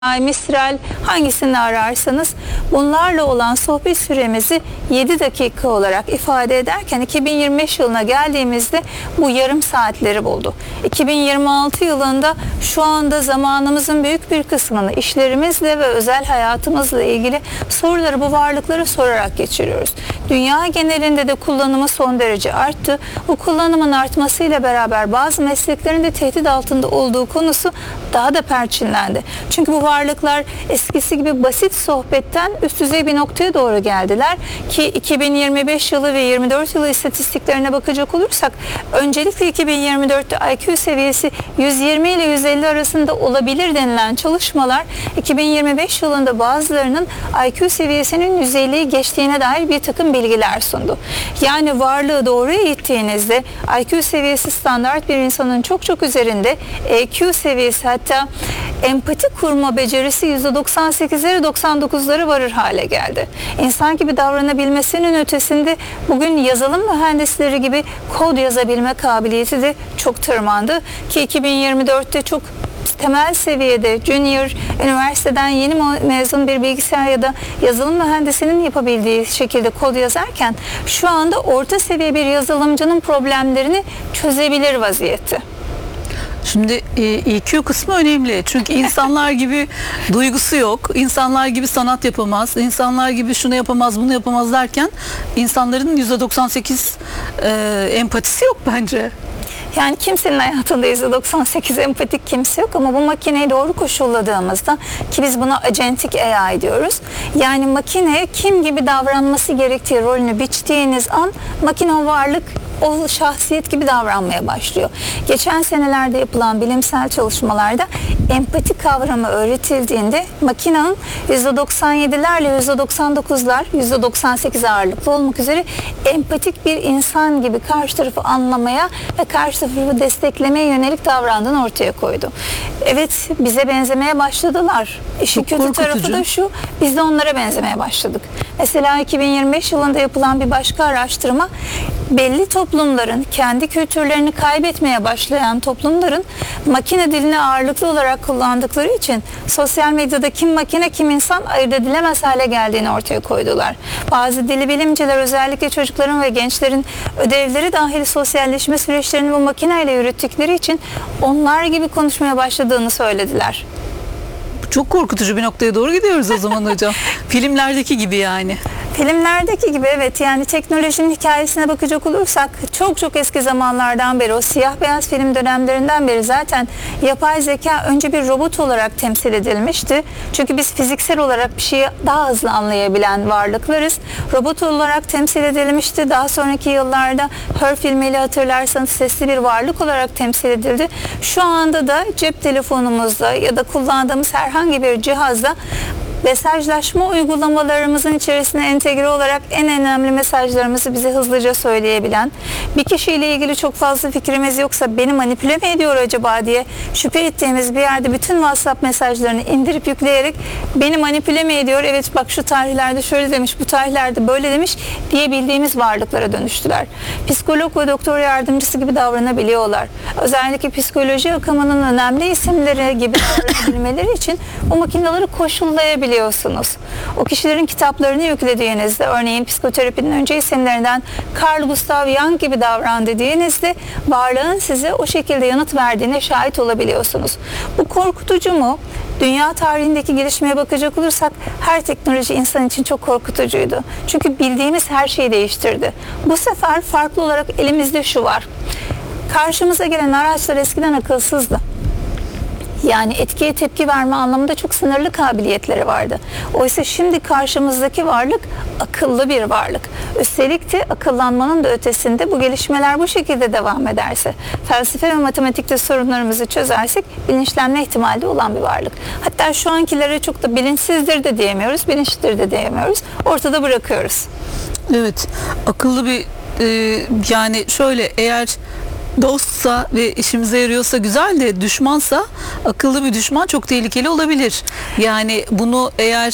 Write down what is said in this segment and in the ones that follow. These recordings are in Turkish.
Mistral hangisini ararsanız bunlarla olan sohbet süremizi 7 dakika olarak ifade ederken 2025 yılına geldiğimizde bu yarım saatleri buldu. 2026 yılında şu anda zamanımızın büyük bir kısmını işlerimizle ve özel hayatımızla ilgili soruları bu varlıklara sorarak geçiriyoruz. Dünya genelinde de kullanımı son derece arttı. Bu kullanımın artmasıyla beraber bazı mesleklerin de tehdit altında olduğu konusu daha da perçinlendi. Çünkü bu varlıklar eskisi gibi basit sohbetten üst düzey bir noktaya doğru geldiler ki 2025 yılı ve 24 yılı istatistiklerine bakacak olursak öncelikle 2024'te IQ seviyesi 120 ile 150 arasında olabilir denilen çalışmalar 2025 yılında bazılarının IQ seviyesinin 150'yi geçtiğine dair bir takım bilgiler sundu. Yani varlığı doğruya ittiğinizde IQ seviyesi standart bir insanın çok üzerinde, EQ seviyesi hatta empati kurma becerisi %98'leri 99'ları varır hale geldi. İnsan gibi davranabilmesinin ötesinde bugün yazılım mühendisleri gibi kod yazabilme kabiliyeti de çok tırmandı ki 2024'te çok temel seviyede junior üniversiteden yeni mezun bir bilgisayar ya da yazılım mühendisinin yapabildiği şekilde kod yazarken şu anda orta seviye bir yazılımcının problemlerini çözebilir vaziyette. Şimdi EQ kısmı önemli. Çünkü insanlar gibi duygusu yok. İnsanlar gibi sanat yapamaz. İnsanlar gibi şunu yapamaz, bunu yapamaz derken insanların %98 empatisi yok bence. Yani kimsenin hayatında %98 empatik kimse yok ama bu makineyi doğru koşulladığımızda ki biz buna agentik AI diyoruz. Yani makineye kim gibi davranması gerektiği rolünü biçtiğiniz an makine o varlık o şahsiyet gibi davranmaya başlıyor. Geçen senelerde yapılan bilimsel çalışmalarda empati kavramı öğretildiğinde makinenin %97'lerle %99'lar, %98 ağırlıklı olmak üzere empatik bir insan gibi karşı tarafı anlamaya ve karşı tarafı desteklemeye yönelik davrandığını ortaya koydu. Evet, bize benzemeye başladılar. İşin kötü tarafı da şu, biz de onlara benzemeye başladık. Mesela 2025 yılında yapılan bir başka araştırma belli toplumların kendi kültürlerini kaybetmeye başlayan toplumların makine dilini ağırlıklı olarak kullandıkları için sosyal medyada kim makine kim insan ayırt edilemez hale geldiğini ortaya koydular. Bazı dili bilimciler özellikle çocukların ve gençlerin ödevleri dahil sosyalleşme süreçlerini bu makineyle yürüttükleri için onlar gibi konuşmaya başladığını söylediler. Çok korkutucu bir noktaya doğru gidiyoruz o zaman hocam. Filmlerdeki gibi yani. Filmlerdeki gibi evet, yani teknolojinin hikayesine bakacak olursak çok eski zamanlardan beri, o siyah beyaz film dönemlerinden beri zaten yapay zeka önce bir robot olarak temsil edilmişti. Çünkü biz fiziksel olarak bir şeyi daha hızlı anlayabilen varlıklarız. Robot olarak temsil edilmişti. Daha sonraki yıllarda Her filmiyle hatırlarsanız sesli bir varlık olarak temsil edildi. Şu anda da cep telefonumuzda ya da kullandığımız herhangi bir cihazda mesajlaşma uygulamalarımızın içerisine entegre olarak en önemli mesajlarımızı bize hızlıca söyleyebilen, bir kişiyle ilgili çok fazla fikrimiz yoksa beni manipüle mi ediyor acaba diye şüphe ettiğimiz bir yerde bütün WhatsApp mesajlarını indirip yükleyerek beni manipüle mi ediyor, evet bak şu tarihlerde şöyle demiş, bu tarihlerde böyle demiş diyebildiğimiz varlıklara dönüştüler. Psikolog ve doktor yardımcısı gibi davranabiliyorlar. Özellikle psikoloji akımının önemli isimleri gibi davranabilmeleri için o makineleri koşullayabiliyorlar. O kişilerin kitaplarını yüklediğinizde, örneğin psikoterapinin önce isimlerinden Carl Gustav Jung gibi davran dediğinizde varlığın size o şekilde yanıt verdiğine şahit olabiliyorsunuz. Bu korkutucu mu? Dünya tarihindeki gelişmeye bakacak olursak her teknoloji insan için çok korkutucuydu. Çünkü bildiğimiz her şeyi değiştirdi. Bu sefer farklı olarak elimizde şu var. Karşımıza gelen araçlar eskiden akılsızdı. Yani etkiye tepki verme anlamında çok sınırlı kabiliyetleri vardı. Oysa şimdi karşımızdaki varlık akıllı bir varlık. Üstelik de akıllanmanın da ötesinde bu gelişmeler bu şekilde devam ederse, felsefe ve matematikte sorunlarımızı çözersek bilinçlenme ihtimali de olan bir varlık. Hatta şu ankilere çok da bilinçsizdir de diyemiyoruz, bilinçlidir de diyemiyoruz. Ortada bırakıyoruz. Evet, akıllı bir yani şöyle, eğer dostsa ve işimize yarıyorsa güzel de düşmansa, akıllı bir düşman çok tehlikeli olabilir. Yani bunu eğer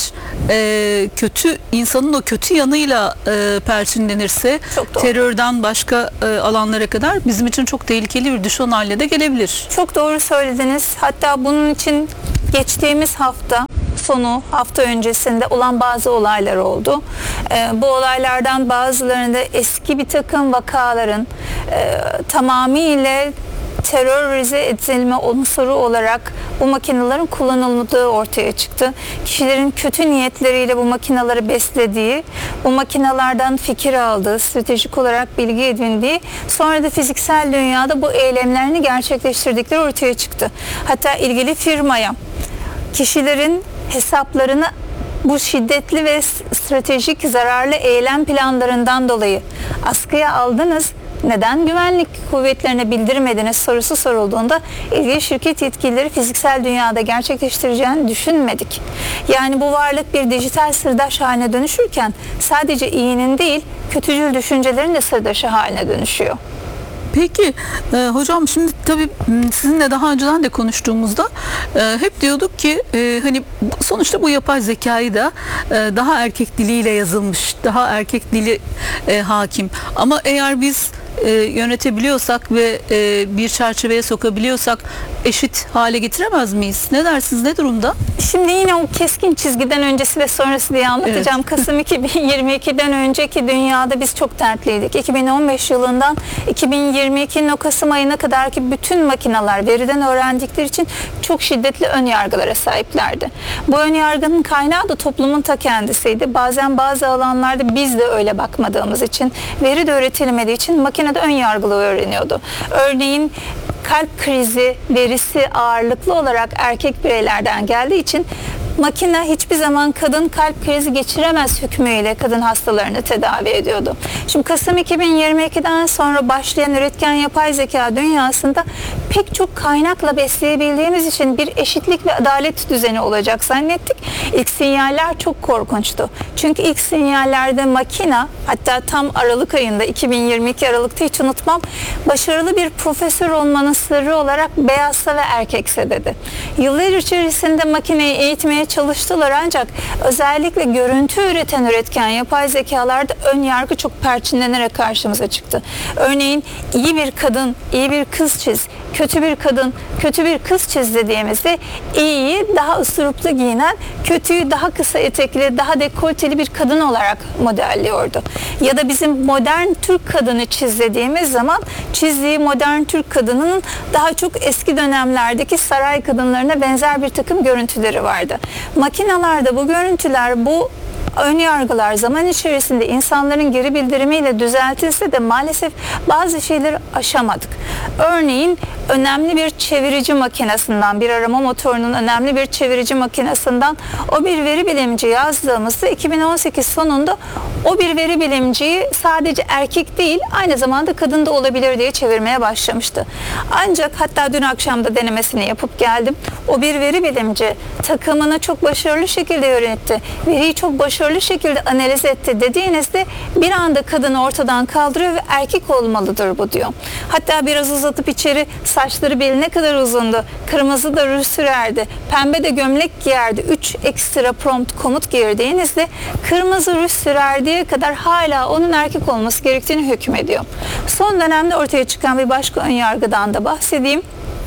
kötü insanın o kötü yanıyla perçinlenirse terörden başka alanlara kadar bizim için çok tehlikeli bir düşman haline de gelebilir. Çok doğru söylediniz. Hatta bunun için geçtiğimiz hafta sonu, hafta öncesinde olan bazı olaylar oldu. Bu olaylardan bazılarında eski bir takım vakaların tamamıyla terörize edilme unsuru olarak bu makinelerin kullanıldığı ortaya çıktı. Kişilerin kötü niyetleriyle bu makineleri beslediği, bu makinelerden fikir aldığı, stratejik olarak bilgi edindiği, sonra da fiziksel dünyada bu eylemlerini gerçekleştirdikleri ortaya çıktı. Hatta ilgili firmaya kişilerin hesaplarını bu şiddetli ve stratejik zararlı eylem planlarından dolayı askıya aldınız, neden güvenlik kuvvetlerine bildirmediniz sorusu sorulduğunda ilgili şirket yetkilileri fiziksel dünyada gerçekleştireceğini düşünmedik. Yani bu varlık bir dijital sırdaş haline dönüşürken sadece iyinin değil kötücül düşüncelerin de sırdaşı haline dönüşüyor. Peki hocam, şimdi tabii sizinle daha önceden de konuştuğumuzda hep diyorduk ki hani sonuçta bu yapay zekayı da daha erkek diliyle yazılmış, daha erkek dili hakim. Ama eğer biz yönetebiliyorsak ve bir çerçeveye sokabiliyorsak eşit hale getiremez miyiz? Ne dersiniz? Ne durumda? Şimdi yine o keskin çizgiden öncesi ve sonrası diye anlatacağım. Evet. Kasım 2022'den önceki dünyada biz çok dertliydik. 2015 yılından 2022'nin o Kasım ayına kadar ki bütün makineler veriden öğrendikleri için çok şiddetli ön yargılara sahiplerdi. Bu ön yargının kaynağı da toplumun ta kendisiydi. Bazen bazı alanlarda biz de öyle bakmadığımız için, veri de öğretilmediği için makine de ön yargılı öğreniyordu. Örneğin kalp krizi verisi ağırlıklı olarak erkek bireylerden geldiği için makine hiçbir zaman kadın kalp krizi geçiremez hükmüyle kadın hastalarını tedavi ediyordu. Şimdi Kasım 2022'den sonra başlayan üretken yapay zeka dünyasında pek çok kaynakla besleyebildiğimiz için bir eşitlik ve adalet düzeni olacak zannettik. İlk sinyaller çok korkunçtu. Çünkü ilk sinyallerde makine, hatta tam Aralık ayında 2022 Aralık'ta hiç unutmam, başarılı bir profesör olmanın sırrı olarak beyazsa ve erkekse dedi. Yıllar içerisinde makineyi eğitmeye çalıştılar ancak özellikle görüntü üreten üretken yapay zekalarda ön yargı çok perçinlenerek karşımıza çıktı. Örneğin iyi bir kadın, iyi bir kız çiz, kötü bir kadın, kötü bir kız çiz dediğimizde iyiyi daha üsturuplu giyinen, kötüyü daha kısa etekli, daha dekolteli bir kadın olarak modelliyordu. Ya da bizim modern Türk kadını çiz dediğimiz zaman çizdiği modern Türk kadınının daha çok eski dönemlerdeki saray kadınlarına benzer bir takım görüntüleri vardı. Makinalarda bu görüntüler, bu ön yargılar zaman içerisinde insanların geri bildirimiyle düzeltilse de maalesef bazı şeyleri aşamadık. Örneğin önemli bir çevirici makinesinden, bir arama motorunun önemli bir çevirici makinesinden o bir veri bilimci yazdığımızda 2018 sonunda o bir veri bilimciyi sadece erkek değil aynı zamanda kadın da olabilir diye çevirmeye başlamıştı. Ancak hatta dün akşam da denemesini yapıp geldim. O bir veri bilimci takımını çok başarılı şekilde yönetti. Veriyi çok başarılı şekilde analiz etti dediğinizde bir anda kadını ortadan kaldırıyor ve erkek olmalıdır bu diyor. Hatta biraz uzatıp içeri saçları beline kadar uzundu. Kırmızı da ruj sürerdi. Pembe de gömlek giyerdi. 3 ekstra prompt komut girdiğinizde kırmızı ruj sürerdiye kadar hala onun erkek olması gerektiğini hükmediyor. Son dönemde ortaya çıkan bir başka önyargıdan da bahsedeyim.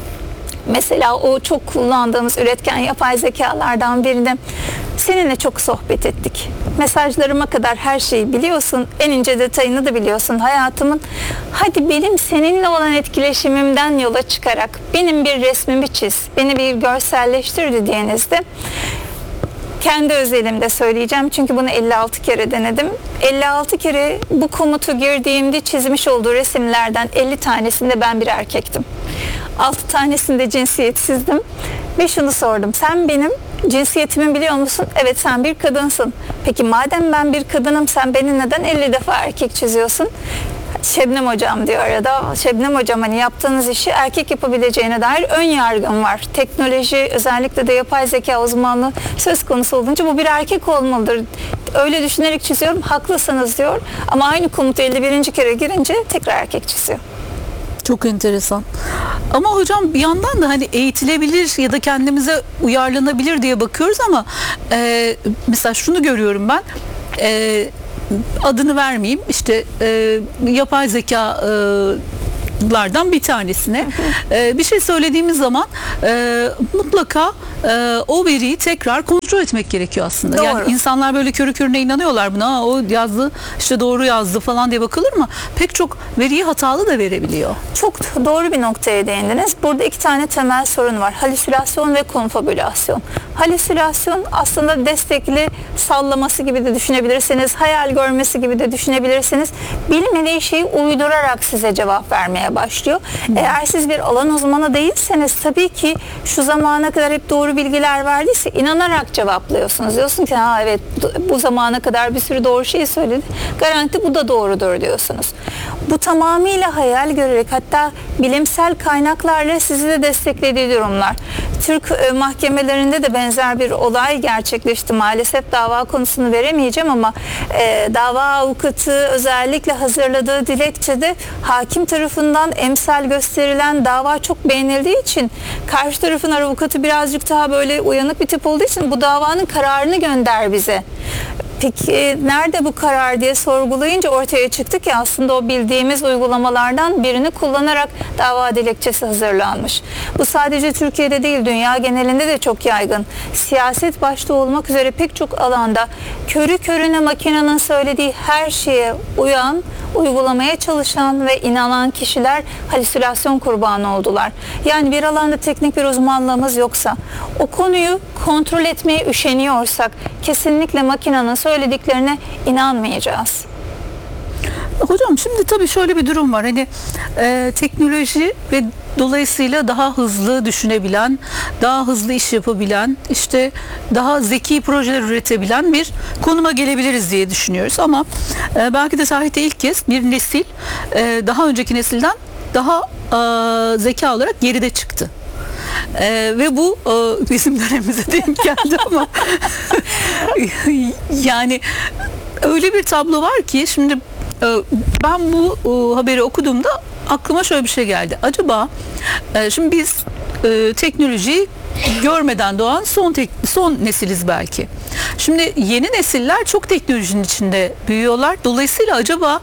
Mesela o çok kullandığımız üretken yapay zekalardan birinde seninle çok sohbet ettik. Mesajlarıma kadar her şeyi biliyorsun. En ince detayını da biliyorsun hayatımın. Hadi benim seninle olan etkileşimimden yola çıkarak benim bir resmimi çiz, beni bir görselleştir dediğinizde kendi özelimde söyleyeceğim çünkü bunu 56 kere denedim. 56 kere bu komutu girdiğimde çizmiş olduğu resimlerden 50 tanesinde ben bir erkektim. 6 tanesinde cinsiyetsizdim ve şunu sordum. Sen benim cinsiyetimi biliyor musun? Evet, sen bir kadınsın. Peki madem ben bir kadınım sen beni neden 50 defa erkek çiziyorsun? Şebnem hocam diyor arada. Şebnem hocam hani yaptığınız işi erkek yapabileceğine dair ön yargım var. Teknoloji özellikle de yapay zeka uzmanlığı söz konusu olunca bu bir erkek olmalıdır. Öyle düşünerek çiziyorum. Haklısınız diyor. Ama aynı komutu 51. kere girince tekrar erkek çiziyor. Çok enteresan. Ama hocam bir yandan da hani eğitilebilir ya da kendimize uyarlanabilir diye bakıyoruz ama mesela şunu görüyorum ben. Adını vermeyeyim, işte yapay zeka lardan bir tanesine. Bir şey söylediğimiz zaman mutlaka o veriyi tekrar kontrol etmek gerekiyor aslında. Doğru. Yani insanlar böyle körü körüne inanıyorlar buna. "Aa, o yazdı, işte doğru yazdı" falan diye bakılır mı? Pek çok veriyi hatalı da verebiliyor. Çok doğru bir noktaya değindiniz. Burada iki tane temel sorun var. Halüsinasyon ve konfabülasyon. Halüsinasyon aslında destekli sallaması gibi de düşünebilirsiniz. Hayal görmesi gibi de düşünebilirsiniz. Bilmediği şeyi uydurarak size cevap vermeye başlıyor. Eğer siz bir alan uzmanı değilseniz tabii ki şu zamana kadar hep doğru bilgiler verdiyse inanarak cevaplıyorsunuz. Diyorsun ki ha evet bu zamana kadar bir sürü doğru şey söyledi. Garanti bu da doğrudur diyorsunuz. Bu tamamıyla hayal görerek hatta bilimsel kaynaklarla sizi de desteklediği durumlar. Türk mahkemelerinde de benzer bir olay gerçekleşti. Maalesef dava konusunu veremeyeceğim ama dava avukatı özellikle hazırladığı dilekçede hakim tarafından emsal gösterilen dava çok beğenildiği için karşı tarafın avukatı birazcık daha böyle uyanık bir tip olduğu için bu davanın kararını gönder bize. Peki nerede bu karar diye sorgulayınca ortaya çıktı ki aslında o bildiğimiz uygulamalardan birini kullanarak dava dilekçesi hazırlanmış. Bu sadece Türkiye'de değil, dünya genelinde de çok yaygın. Siyaset başta olmak üzere pek çok alanda körü körüne makinenin söylediği her şeye uyan, uygulamaya çalışan ve inanan kişiler halüsinasyon kurbanı oldular. Yani bir alanda teknik bir uzmanlığımız yoksa, o konuyu kontrol etmeye üşeniyorsak kesinlikle makinenin söylediklerine inanmayacağız. Hocam şimdi tabii şöyle bir durum var. Hani teknoloji ve dolayısıyla daha hızlı düşünebilen, daha hızlı iş yapabilen, işte daha zeki projeler üretebilen bir konuma gelebiliriz diye düşünüyoruz. Ama belki de tarihte ilk kez bir nesil daha önceki nesilden daha zeka olarak geride çıktı. Ve bu bizim dönemimize denk geldi ama yani öyle bir tablo var ki şimdi ben bu haberi okuduğumda aklıma şöyle bir şey geldi. Acaba şimdi biz teknolojiyi görmeden doğan son nesiliz belki. Şimdi yeni nesiller çok teknolojinin içinde büyüyorlar. Dolayısıyla acaba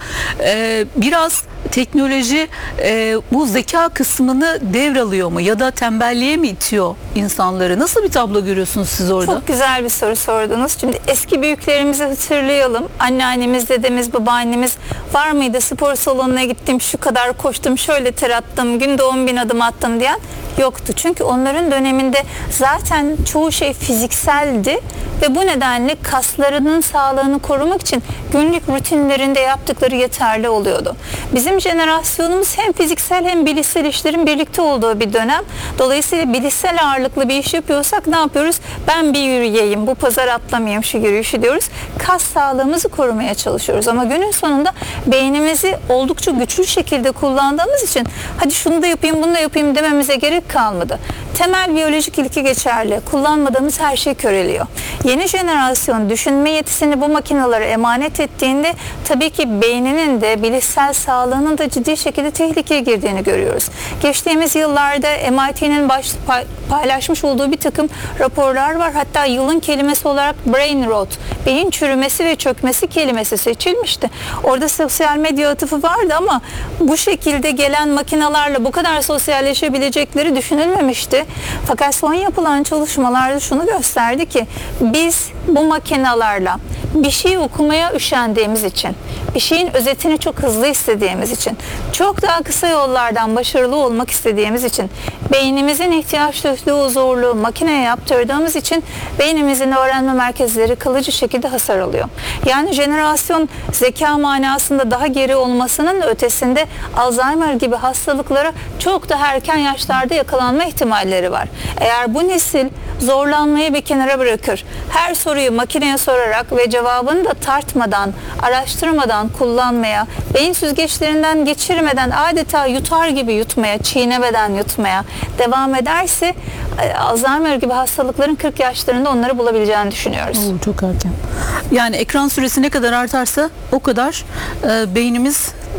biraz teknoloji bu zeka kısmını devralıyor mu ya da tembelliğe mi itiyor insanları? Nasıl bir tablo görüyorsunuz siz orada? Çok güzel bir soru sordunuz. Şimdi eski büyüklerimizi hatırlayalım. Anneannemiz, dedemiz, babaannemiz var mıydı? Spor salonuna gittim, şu kadar koştum, şöyle ter attım, günde 10.000 adım attım diyen yoktu. Çünkü onların döneminde zaten çoğu şey fizikseldi ve bu nedenle kaslarının sağlığını korumak için günlük rutinlerinde yaptıkları yeterli oluyordu. Bizim jenerasyonumuz hem fiziksel hem bilişsel işlerin birlikte olduğu bir dönem. Dolayısıyla bilişsel ağırlıklı bir iş yapıyorsak ne yapıyoruz? Ben bir yürüyeyim, bu pazar atlamayayım şu yürüyüşü diyoruz. Kas sağlığımızı korumaya çalışıyoruz ama günün sonunda beynimizi oldukça güçlü şekilde kullandığımız için hadi şunu da yapayım, bunu da yapayım dememize gerek kalmadı. Temel biyolojik ilke geçerli. Kullanmadığımız her şey köreliyor. Yeni jenerasyon düşünme yetisini bu makinelere emanet ettiğinde tabii ki beyninin de bilişsel sağlığının da ciddi şekilde tehlikeye girdiğini görüyoruz. Geçtiğimiz yıllarda MIT'nin paylaşmış olduğu bir takım raporlar var. Hatta yılın kelimesi olarak brain rot, beyin çürümesi ve çökmesi kelimesi seçilmişti. Orada sosyal medya atıfı vardı ama bu şekilde gelen makinelerle bu kadar sosyalleşebilecekleri düşünülmemişti. Fakat son yapılan çalışmalarda şunu gösterdi ki biz bu makinelerle bir şey okumaya üşendiğimiz için, bir şeyin özetini çok hızlı istediğimiz için, çok daha kısa yollardan başarılı olmak istediğimiz için, beynimizin ihtiyaç duyduğu zorluğu makineye yaptırdığımız için beynimizin öğrenme merkezleri kalıcı şekilde hasar alıyor. Yani jenerasyon zeka manasında daha geri olmasının ötesinde Alzheimer gibi hastalıklara çok daha erken yaşlarda yakalanma ihtimalleri var. Eğer bu nesil zorlanmayı bir kenara bırakır, her soruyu makineye sorarak ve cevabını da tartmadan, araştırmadan kullanmaya, beyin süzgeçlerinden geçirmeden adeta yutar gibi yutmaya, çiğnemeden yutmaya devam ederse Alzheimer gibi hastalıkların 40 yaşlarında onları bulabileceğini düşünüyoruz. Çok erken. Yani ekran süresi ne kadar artarsa o kadar beynimiz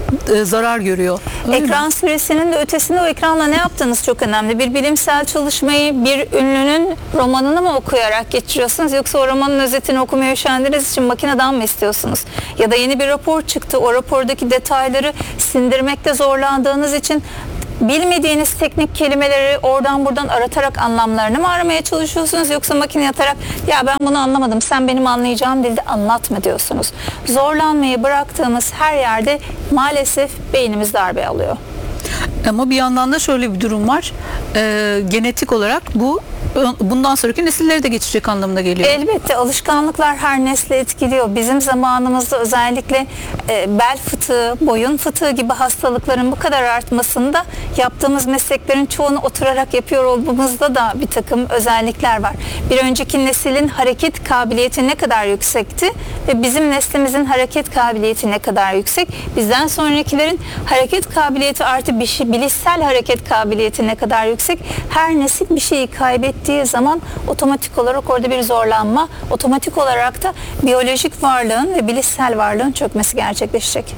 zarar görüyor. Öyle mi? Ekran süresinin de ötesinde o ekranla ne yaptığınız çok önemli. Bir bilimsel çalışmayı bir ünlünün romanını mı okuyarak geçiriyorsunuz, yoksa o romanın özetini okumaya üşendiğiniz için makineden mi istiyorsunuz? Ya da yeni bir rapor çıktı, o rapordaki detayları sindirmekte zorlandığınız için bilmediğiniz teknik kelimeleri oradan buradan aratarak anlamlarını mı aramaya çalışıyorsunuz, yoksa makine atarak ya ben bunu anlamadım, sen benim anlayacağım dilde anlat mı diyorsunuz? Zorlanmayı bıraktığımız her yerde maalesef beynimiz darbe alıyor. Ama bir yandan da şöyle bir durum var. Genetik olarak bu bundan sonraki nesillere de geçecek anlamına geliyor. Elbette alışkanlıklar her nesli etkiliyor. Bizim zamanımızda özellikle bel fıtığı, boyun fıtığı gibi hastalıkların bu kadar artmasında yaptığımız mesleklerin çoğunu oturarak yapıyor olmamızda da bir takım özellikler var. Bir önceki neslin hareket kabiliyeti ne kadar yüksekti ve bizim neslimizin hareket kabiliyeti ne kadar yüksek? Bizden sonrakilerin hareket kabiliyeti artı bilişsel hareket kabiliyeti ne kadar yüksek? Her nesil bir şeyi kaybettiği zaman otomatik olarak orada bir zorlanma, otomatik olarak da biyolojik varlığın ve bilişsel varlığın çökmesi gerçekleşecek.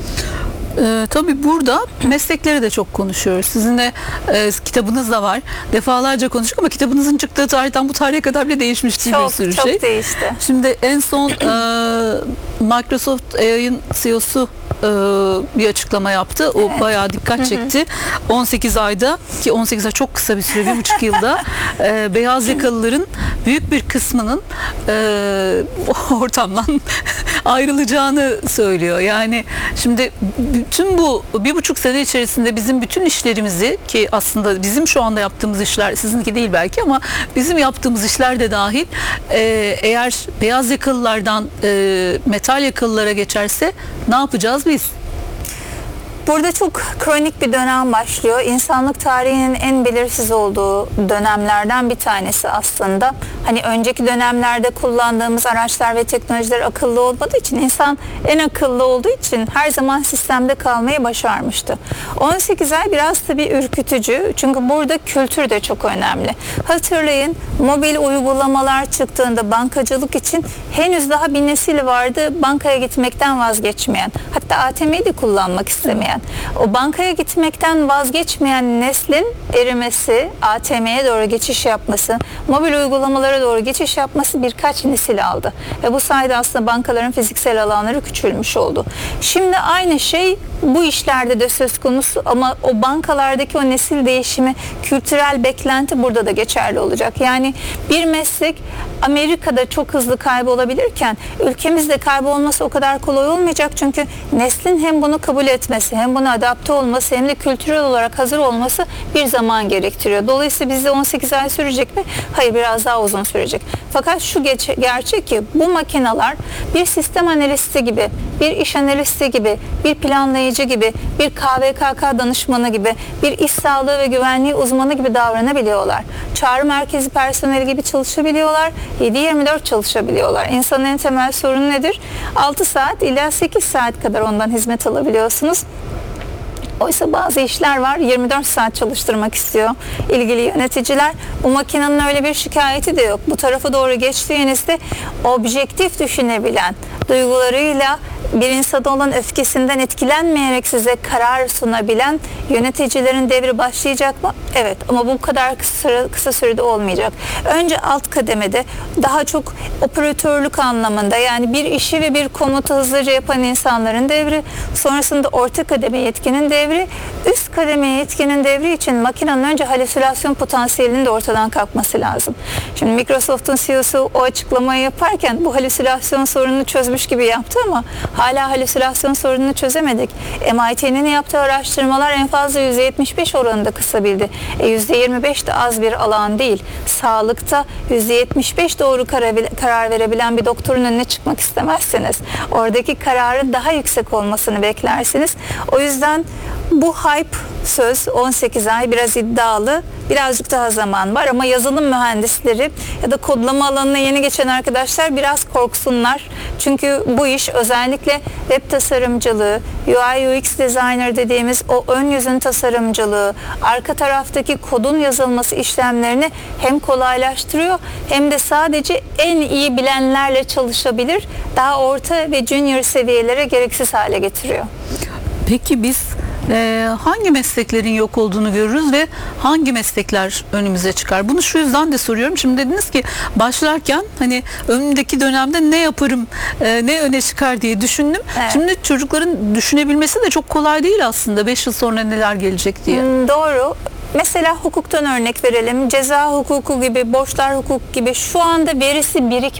Tabii burada meslekleri de çok konuşuyoruz. Sizin de kitabınız da var. Defalarca konuştuk ama kitabınızın çıktığı tarihten bu tarihe kadar bile değişmişti bir sürü şey. Çok değişti. Şimdi en son Microsoft AI'ın CEO'su bir açıklama yaptı. O bayağı dikkat çekti. 18 ayda, ki 18 ay çok kısa bir süre, 1,5 yılda beyaz yakalıların büyük bir kısmının ortamdan ayrılacağını söylüyor. Yani şimdi bütün bu 1,5 sene içerisinde bizim bütün işlerimizi, ki aslında bizim şu anda yaptığımız işler sizinki değil belki ama bizim yaptığımız işler de dahil, eğer beyaz yakalılardan metal yakalılara geçerse ne yapacağız biz? Burada çok kronik bir dönem başlıyor. İnsanlık tarihinin en belirsiz olduğu dönemlerden bir tanesi aslında. Hani önceki dönemlerde kullandığımız araçlar ve teknolojiler akıllı olmadığı için, insan en akıllı olduğu için her zaman sistemde kalmayı başarmıştı. 18 ay biraz tabii ürkütücü. Çünkü burada kültür de çok önemli. Hatırlayın, mobil uygulamalar çıktığında bankacılık için henüz daha bir nesil vardı bankaya gitmekten vazgeçmeyen. Hatta ATM'yi de kullanmak istemeyen. O bankaya gitmekten vazgeçmeyen neslin erimesi, ATM'ye doğru geçiş yapması, mobil uygulamalara doğru geçiş yapması birkaç nesil aldı. Ve bu sayede aslında bankaların fiziksel alanları küçülmüş oldu. Şimdi aynı şey bu işlerde de söz konusu ama o bankalardaki o nesil değişimi, kültürel beklenti burada da geçerli olacak. Yani bir meslek Amerika'da çok hızlı kaybolabilirken ülkemizde kaybolması o kadar kolay olmayacak, çünkü neslin hem bunu kabul etmesi, hem buna adapte olması, hem de kültürel olarak hazır olması bir zaman gerektiriyor. Dolayısıyla bizde 18 ay sürecek mi? Hayır, biraz daha uzun sürecek. Fakat şu gerçek ki bu makineler bir sistem analisti gibi, bir iş analisti gibi, bir planlayıcı gibi, bir KVKK danışmanı gibi, bir iş sağlığı ve güvenliği uzmanı gibi davranabiliyorlar. Çağrı merkezi personeli gibi çalışabiliyorlar. 7/24 çalışabiliyorlar. İnsanın en temel sorunu nedir? 6 saat ila 8 saat kadar ondan hizmet alabiliyorsunuz. Oysa bazı işler var 24 saat çalıştırmak istiyor ilgili yöneticiler. Bu makinenin öyle bir şikayeti de yok. Bu tarafa doğru geçtiğinizde objektif düşünebilen, duygularıyla bir insana olan öfkesinden etkilenmeyerek size karar sunabilen yöneticilerin devri başlayacak mı? Evet, ama bu kadar kısa sürede olmayacak. Önce alt kademede daha çok operatörlük anlamında, yani bir işi ve bir komutu hızlıca yapan insanların devri, sonrasında orta kademe yetkinin devri, üst kademe yetkinin devri için makinenin önce halüsinasyon potansiyelinin de ortadan kalkması lazım. Şimdi Microsoft'un CEO'su o açıklamayı yaparken bu halüsinasyon sorununu çözmüş gibi yaptı ama hala halüsinasyon sorununu çözemedik. MIT'nin yaptığı araştırmalar en fazla %75 oranında kısabildi. %25 de az bir alan değil. Sağlıkta %75 doğru karar verebilen bir doktorun önüne çıkmak istemezsiniz. Oradaki kararın daha yüksek olmasını beklersiniz. O yüzden bu hype söz 18 ay biraz iddialı, birazcık daha zaman var ama yazılım mühendisleri ya da kodlama alanına yeni geçen arkadaşlar biraz korksunlar. Çünkü bu iş özellikle web tasarımcılığı, UI UX designer dediğimiz o ön yüzün tasarımcılığı, arka taraftaki kodun yazılması işlemlerini hem kolaylaştırıyor hem de sadece en iyi bilenlerle çalışabilir, daha orta ve junior seviyelere gereksiz hale getiriyor. Peki biz hangi mesleklerin yok olduğunu görürüz ve hangi meslekler önümüze çıkar? Bunu şu yüzden de soruyorum. Şimdi dediniz ki başlarken hani önümdeki dönemde ne yaparım, ne öne çıkar diye düşündüm. Evet. Şimdi çocukların düşünebilmesi de çok kolay değil aslında. 5 yıl sonra neler gelecek diye. Doğru. Mesela hukuktan örnek verelim. Ceza hukuku gibi, borçlar hukuku gibi şu anda verisi